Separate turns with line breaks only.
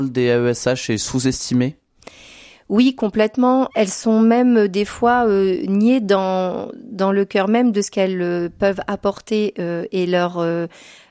Des AESH est sous-estimé?
Oui, complètement. Elles sont même des fois niées dans le cœur même de ce qu'elles peuvent apporter et